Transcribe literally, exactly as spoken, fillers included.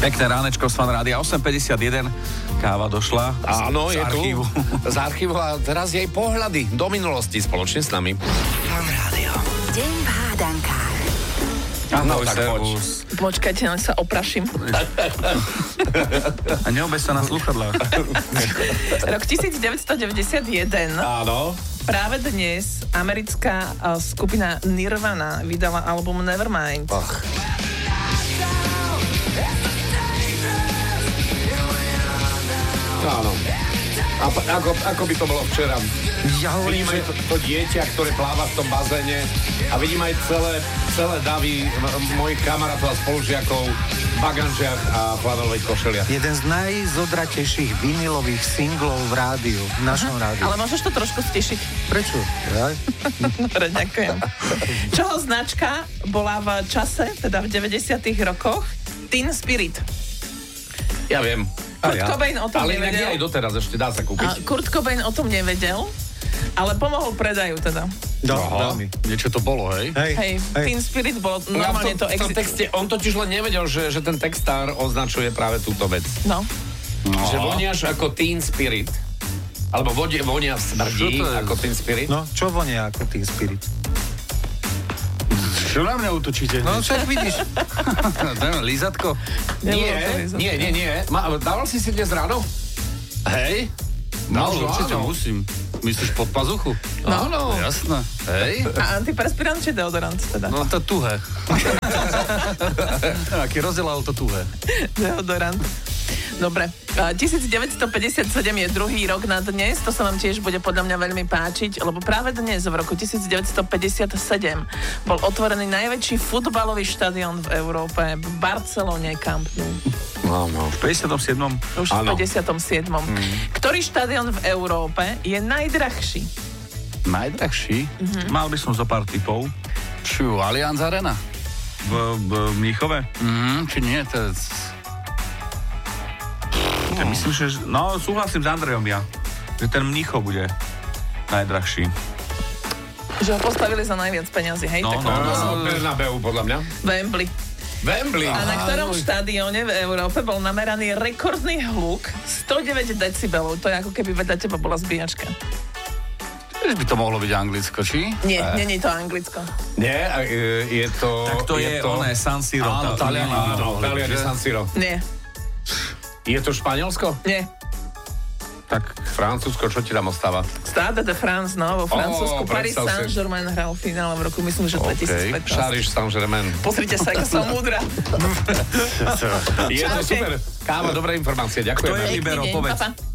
Pekné ránečko z Fan Rádia osem päťdesiatjeden. Káva došla Áno, z, z je archívu. tu. Z archívu a teraz jej pohľady do minulosti spoločne s nami. Fan Rádio. Deň v hádankách. Ahoj, No, tak servus. Počkajte, len sa opraším. A neobež sa na slúchadlách. Rok devätnásťstodeväťdesiatjeden. Áno. Práve dnes americká uh, skupina Nirvana vydala album Nevermind. Ach. Áno. A pa, ako, ako by to bolo včera? Ja hovorím, Vidím aj to, to dieťa, ktoré pláva v tom bazéne a vidím aj celé, celé davy m- mojich kamarátov a spolužiakov v baganžiach a flanelových košeliach. Jeden z najzodratejších vinilových singlov v rádiu, v našom rádiu. Ale môžeš to trošku stišiť. Prečo? Ja? Dobre, ďakujem. Čoho značka bola v čase, teda v deväťdesiatych rokoch? Teen Spirit. Ja viem. Kurt ja. Cobain o tom Ale inak je nevedel. aj doteraz, ešte dá sa A kúpiť. Kurt Cobain o tom nevedel, ale pomohol predaju teda. No, Aha. veľmi. niečo to bolo, hej? Hej, Hej, hej. Teen Spirit bolo, Ja normálne v tom, to v tom exi- texte, on totiž len nevedel, že, že ten textár označuje práve túto vec. No. Že voniaš ako Teen Spirit. Alebo vonia, vonia smrdí Čo to je? ako Teen Spirit. No, čo vonia ako Teen Spirit? Čo na mňa útočíte? No, však vidíš. Dáme lízatko. Nebolo Nie, to výzva. nie, nie, nie. Ma, dával si si dnes ráno? Hej? No, Možno určite áno. musím. Myslíš pod pazuchu? No. Áno. Jasné. Hej? A antiperspirant či deodorant teda? No to tuhé. Aký rozdiel, ale to tuhé. Deodorant. Dobre. A devätnásťstopäťdesiatsedem je druhý rok na dnes, to sa vám tiež bude podľa mňa veľmi páčiť, lebo práve dnes, v roku devätnásťstopäťdesiatsedem, bol otvorený najväčší futbalový štadión v Európe, v Barcelone Camp Nou. Áno. V päťdesiatom siedmom Už v Áno. päťdesiatom siedmom Ktorý štadión v Európe je najdrahší? Najdrahší? Mhm. Mal by som zo pár typov. Ču, Allianz Arena? V, v Mníchove. Mhm, či nie, to je... Ja myslím, že... No, súhlasím s Andrejom ja. Že ten Mníchov bude najdrahší. Že ho postavili za najviac peňazí, hej? No, tak no, Áno, Bernabeu, podľa mňa. Wembley. Wembley. A na ktorom štadióne v Európe bol nameraný rekordný hluk sto deväť decibelov. To je ako keby vedľa teba bola zbíjačka. Tiež by to mohlo byť Anglicko, či? Nie, nie je to Anglicko. Nie, a, e, je to... Tak to je, to... oné San Siro. Áno, tá- Taliani. Áno, Taliani San Siro. Nie, Je to Španielsko? nie. Tak Francúzsko, čo ti tam ostáva? Stade de France, no, vo Francúzsku. Ó, Paris predstav si. Saint-Germain hral v finále v roku, myslím, že dvetisícpätnásť. Paris Saint-Germain. Pozrite sa, ako som múdra. Je to Čaute. super. Káva, dobré informácie, Kto ďakujeme. je Libero, Pekný deň, povedz. pa, pa.